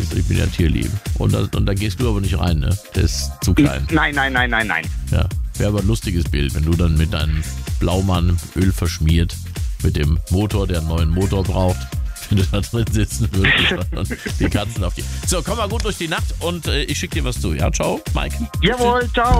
ich bin ja tierlieb. Und da gehst du aber nicht rein, ne? Der ist zu klein. Nein. Ja, wäre aber ein lustiges Bild, wenn du dann mit deinem Blaumann Öl verschmiert, mit dem Motor, der einen neuen Motor braucht, wenn du da drin sitzen würdest und die Katzen auf die... So, komm mal gut durch die Nacht und ich schicke dir was zu. Ja, ciao, Mike. Jawohl, ciao.